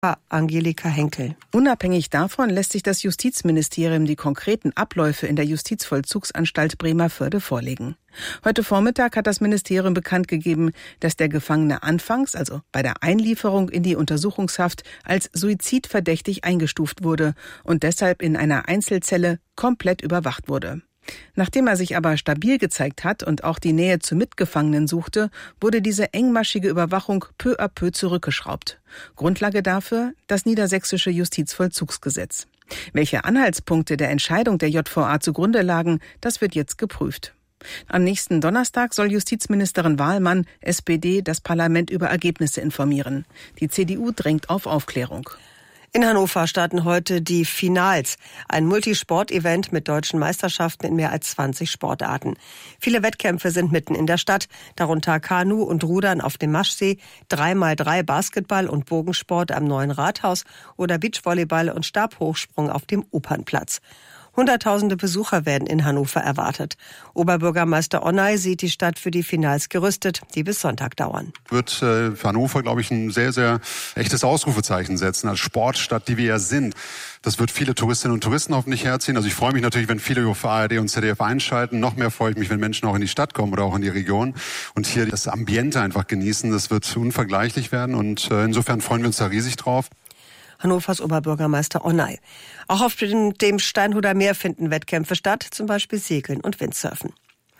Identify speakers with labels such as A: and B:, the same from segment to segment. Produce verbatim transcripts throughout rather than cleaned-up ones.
A: Angelika Henkel.
B: Unabhängig davon lässt sich das Justizministerium die konkreten Abläufe in der Justizvollzugsanstalt Bremervörde vorlegen. Heute Vormittag hat das Ministerium bekannt gegeben, dass der Gefangene anfangs, also bei der Einlieferung in die Untersuchungshaft, als suizidverdächtig eingestuft wurde und deshalb in einer Einzelzelle komplett überwacht wurde. Nachdem er sich aber stabil gezeigt hat und auch die Nähe zu Mitgefangenen suchte, wurde diese engmaschige Überwachung peu à peu zurückgeschraubt. Grundlage dafür das niedersächsische Justizvollzugsgesetz. Welche Anhaltspunkte der Entscheidung der J V A zugrunde lagen, das wird jetzt geprüft. Am nächsten Donnerstag soll Justizministerin Wahlmann, S P D, das Parlament über Ergebnisse informieren. Die C D U drängt auf Aufklärung.
A: In Hannover starten heute die Finals, ein Multisport-Event mit deutschen Meisterschaften in mehr als zwanzig Sportarten. Viele Wettkämpfe sind mitten in der Stadt, darunter Kanu und Rudern auf dem Maschsee, drei mal drei Basketball und Bogensport am Neuen Rathaus oder Beachvolleyball und Stabhochsprung auf dem Opernplatz. Hunderttausende Besucher werden in Hannover erwartet. Oberbürgermeister Onnay sieht die Stadt für die Finals gerüstet, die bis Sonntag dauern.
C: Wird äh, für Hannover, glaube ich, ein sehr, sehr echtes Ausrufezeichen setzen als Sportstadt, die wir ja sind. Das wird viele Touristinnen und Touristen hoffentlich herziehen. Also ich freue mich natürlich, wenn viele auf A R D und Z D F einschalten. Noch mehr freue ich mich, wenn Menschen auch in die Stadt kommen oder auch in die Region und hier das Ambiente einfach genießen. Das wird unvergleichlich werden und äh, insofern freuen wir uns da riesig drauf.
A: Hannovers Oberbürgermeister Onnay. Auch auf dem, dem Steinhuder Meer finden Wettkämpfe statt, zum Beispiel Segeln und Windsurfen.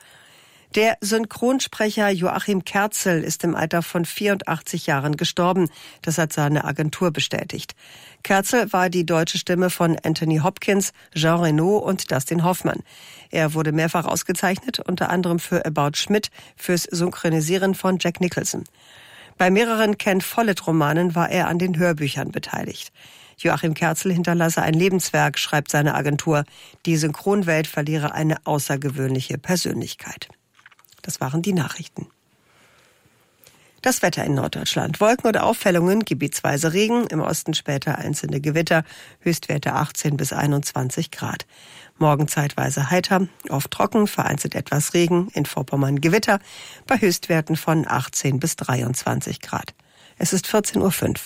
A: Der Synchronsprecher Joachim Kerzel ist im Alter von vierundachtzig Jahren gestorben. Das hat seine Agentur bestätigt. Kerzel war die deutsche Stimme von Anthony Hopkins, Jean Reno und Dustin Hoffmann. Er wurde mehrfach ausgezeichnet, unter anderem für About Schmidt, fürs Synchronisieren von Jack Nicholson. Bei mehreren Ken Follett-Romanen war er an den Hörbüchern beteiligt. Joachim Kerzel hinterlasse ein Lebenswerk, schreibt seine Agentur. Die Synchronwelt verliere eine außergewöhnliche Persönlichkeit. Das waren die Nachrichten. Das Wetter in Norddeutschland. Wolken oder Auffällungen, gebietsweise Regen, im Osten später einzelne Gewitter, Höchstwerte achtzehn bis einundzwanzig Grad. Morgen zeitweise heiter, oft trocken, vereinzelt etwas Regen, in Vorpommern Gewitter, bei Höchstwerten von achtzehn bis dreiundzwanzig Grad. Es ist vierzehn Uhr fünf.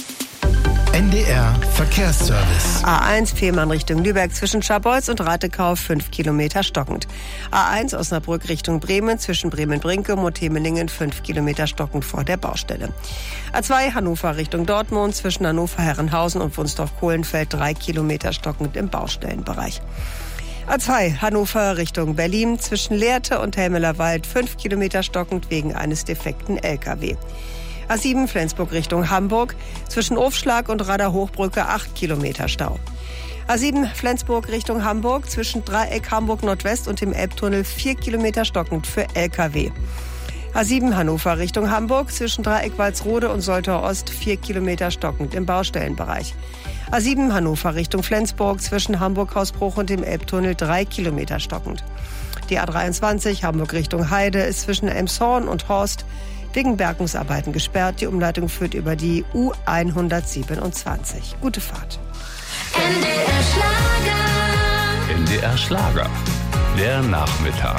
D: N D R Verkehrsservice.
A: A eins Fehmarn Richtung Lübeck zwischen Scharbeutz und Ratekau fünf Kilometer stockend. A eins Osnabrück Richtung Bremen zwischen Bremen-Brinkum und Hemelingen fünf Kilometer stockend vor der Baustelle. A zwei Hannover Richtung Dortmund zwischen Hannover-Herrenhausen und Wunsdorf-Kohlenfeld drei Kilometer stockend im Baustellenbereich. A zwei Hannover Richtung Berlin zwischen Lehrte und Helmelerwald fünf Kilometer stockend wegen eines defekten L K W. A sieben Flensburg Richtung Hamburg zwischen Ofschlag und Rader-Hochbrücke acht Kilometer Stau. A sieben Flensburg Richtung Hamburg zwischen Dreieck Hamburg Nordwest und dem Elbtunnel vier Kilometer stockend für L K W. A sieben Hannover Richtung Hamburg zwischen Dreieck Walsrode und Soltau Ost vier Kilometer stockend im Baustellenbereich. A sieben Hannover Richtung Flensburg zwischen Hamburg-Hausbruch und dem Elbtunnel drei Kilometer stockend. Die A dreiundzwanzig Hamburg Richtung Heide ist zwischen Elmshorn und Horst wegen Bergungsarbeiten gesperrt. Die Umleitung führt über die U hundertsiebenundzwanzig. Gute Fahrt.
E: N D R Schlager.
F: N D R Schlager. Der Nachmittag.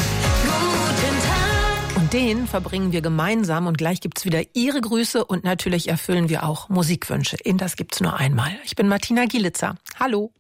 E: Guten Tag.
G: Und den verbringen wir gemeinsam und gleich gibt's wieder Ihre Grüße und natürlich erfüllen wir auch Musikwünsche. In das gibt's nur einmal. Ich bin Martina Gielitzer. Hallo.